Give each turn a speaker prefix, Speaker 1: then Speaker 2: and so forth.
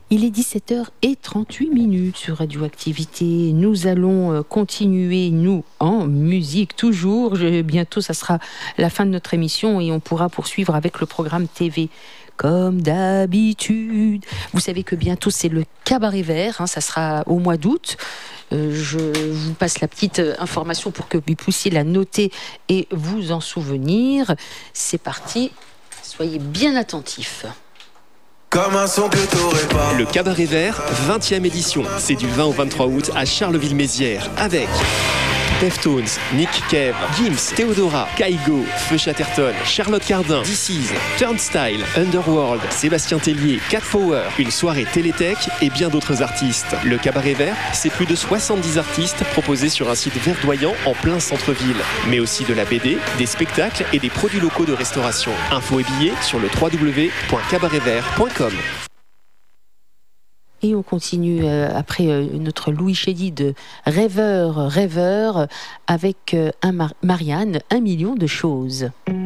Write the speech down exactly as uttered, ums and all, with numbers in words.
Speaker 1: Il est dix-sept heures trente-huit minutes sur Radioactivité. Nous allons continuer, nous, en musique, toujours. Je, bientôt, ça sera la fin de notre émission et on pourra poursuivre avec le programme T V. Comme d'habitude. Vous savez que bientôt, c'est le Cabaret Vert. Hein, ça sera au mois d'août. Euh, je vous passe la petite information pour que vous puissiez la noter et vous en souvenir. C'est parti. Soyez bien attentifs.
Speaker 2: Comme un son que t'aurais pas.
Speaker 3: Le Cabaret Vert, vingtième édition. C'est du vingt au vingt-trois août à Charleville-Mézières. Avec Deftones, Nick Cave, Gims, Theodora, Kaigo, Feu Chatterton, Charlotte Cardin, D C's, Turnstile, Underworld, Sébastien Tellier, Cat Power, une soirée Télétech et bien d'autres artistes. Le Cabaret Vert, c'est plus de soixante-dix artistes proposés sur un site verdoyant en plein centre-ville. Mais aussi de la B D, des spectacles et des produits locaux de restauration. Infos et billets sur le w w w point cabaret vert point com.
Speaker 1: Et on continue euh, après euh, notre Louis Chédy de Rêveur, Rêveur, avec euh, un Mar- Marianne, un million de choses.